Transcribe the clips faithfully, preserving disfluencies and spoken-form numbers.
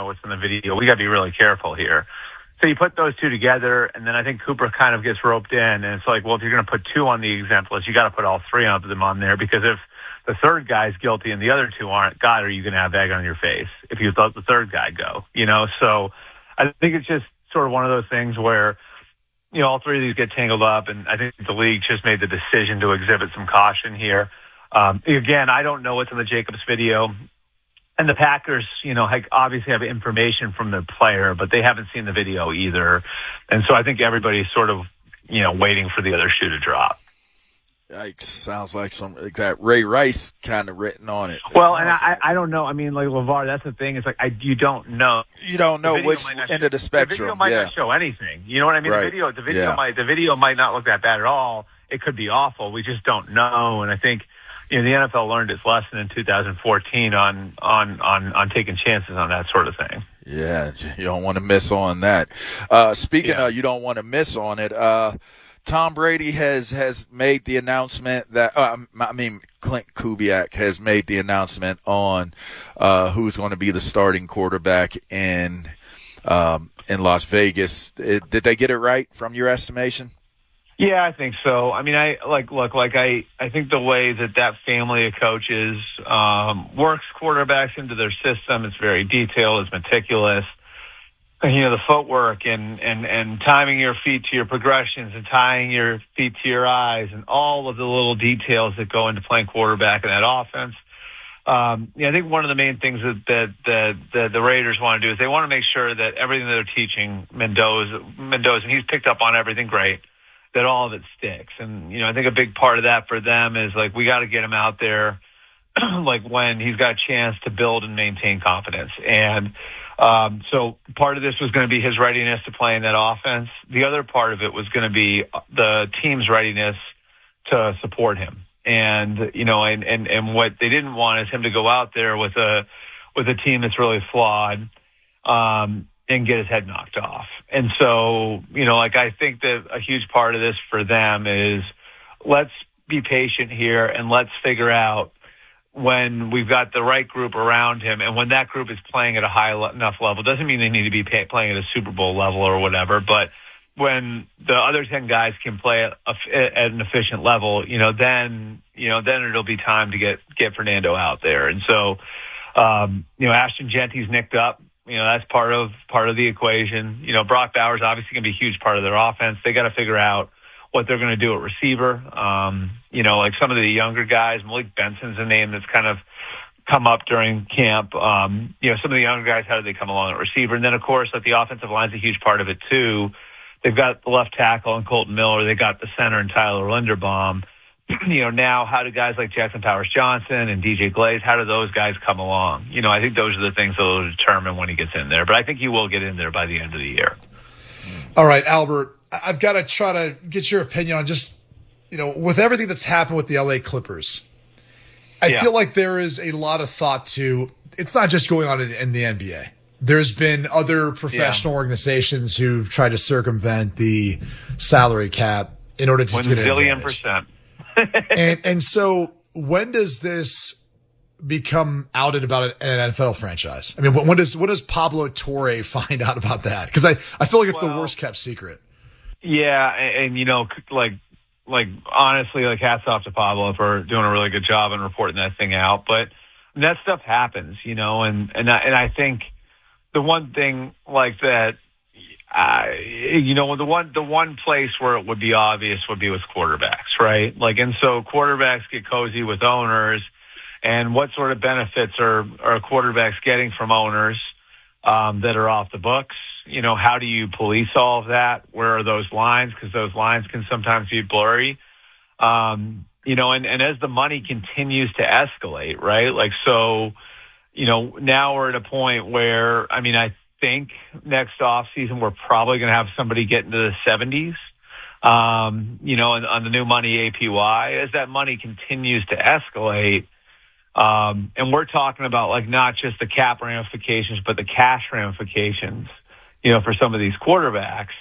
what's in the video. We got to be really careful here. So you put those two together, and then I think Cooper kind of gets roped in, and it's like, well, if you're going to put two on the exempt list, you got to put all three of them on there, because if the third guy's guilty and the other two aren't, God, are you going to have egg on your face if you let the third guy go? You know, so I think it's just sort of one of those things where, you know, all three of these get tangled up, and I think the league just made the decision to exhibit some caution here. Um, again, I don't know what's in the Jacobs video. And the Packers, you know, obviously have information from the player, but they haven't seen the video either. And so I think everybody's sort of, you know, waiting for the other shoe to drop. Yikes. Sounds like some like that Ray Rice kind of written on it. Well, and I, like. I don't know. I mean, like LeVar, that's the thing. It's like I, you don't know. You don't know which end show, of the spectrum. The video might yeah. not show anything. You know what I mean? Right. The video, the video yeah. might, the video might not look that bad at all. It could be awful. We just don't know. And I think, you know, the N F L learned its lesson in two thousand fourteen on, on, on, on taking chances on that sort of thing. Yeah, you don't want to miss on that. Uh, speaking yeah. of, you don't want to miss on it. Uh, Tom Brady has, has made the announcement that, uh, I mean, Clint Kubiak has made the announcement on, uh, who's going to be the starting quarterback in, um, in Las Vegas. It, did they get it right from your estimation? Yeah, I think so. I mean, I like look like I, I think the way that that family of coaches um, works quarterbacks into their system, it's very detailed, it's meticulous. And, you know, the footwork and, and, and timing your feet to your progressions and tying your feet to your eyes and all of the little details that go into playing quarterback in that offense. Um, yeah, I think one of the main things that, that, that, that the Raiders want to do is they want to make sure that everything that they're teaching Mendoza, Mendoza, and he's picked up on everything great, that all of it sticks. And, you know, I think a big part of that for them is, like, we got to get him out there, like, when he's got a chance to build and maintain confidence. And um, so part of this was going to be his readiness to play in that offense. The other part of it was going to be the team's readiness to support him. And, you know, and, and, and what they didn't want is him to go out there with a, with a team that's really flawed, um, and get his head knocked off. And so, you know, like, I think that a huge part of this for them is, let's be patient here and let's figure out when we've got the right group around him, and when that group is playing at a high le- enough level. Doesn't mean they need to be pay- playing at a Super Bowl level or whatever, but when the other ten guys can play at, a, at an efficient level, you know, then, you know, then it'll be time to get, get Fernando out there. And so, um, you know, Ashton Genty's nicked up. You know, that's part of, part of the equation. You know, Brock Bowers obviously going to be a huge part of their offense. They got to figure out what they're going to do at receiver. Um, you know, like some of the younger guys, Malik Benson's a name that's kind of come up during camp. Um, you know, some of the younger guys, how do they come along at receiver? And then, of course, like, the offensive line's a huge part of it too. They've got the left tackle and Colton Miller. They got the center and Tyler Linderbaum. You know, now how do guys like Jackson Powers Johnson and D J Glaze, how do those guys come along? You know, I think those are the things that will determine when he gets in there. But I think he will get in there by the end of the year. All right, Albert, I've got to try to get your opinion on just, you know, with everything that's happened with the L A Clippers. I yeah. feel like there is a lot of thought to, it's not just going on in, in the N B A. There's been other professional yeah. organizations who've tried to circumvent the salary cap in order to One get an billion advantage. percent. and and so when does this become outed about an N F L franchise? I mean, when does when does Pablo Torre find out about that? Because I, I feel like it's well, the worst kept secret. Yeah, and, and you know, like like honestly, like, hats off to Pablo for doing a really good job in reporting that thing out. But that stuff happens, you know, and and I, and I think the one thing like that. Uh, you know, the one, the one place where it would be obvious would be with quarterbacks, right? Like, and so quarterbacks get cozy with owners, and what sort of benefits are, are quarterbacks getting from owners, um, that are off the books? You know, how do you police all of that? Where are those lines? Because those lines can sometimes be blurry. Um, you know, and, and as the money continues to escalate, right? Like, so, you know, now we're at a point where, I mean, I think next off season we're probably going to have somebody get into the seventies, um, you know, on, on the new money A P Y as that money continues to escalate. Um, and we're talking about, like, not just the cap ramifications, but the cash ramifications, you know, for some of these quarterbacks.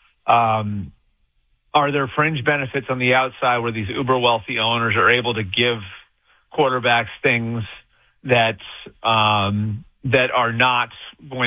Um, are there fringe benefits on the outside where these uber wealthy owners are able to give quarterbacks things that, um, that are not going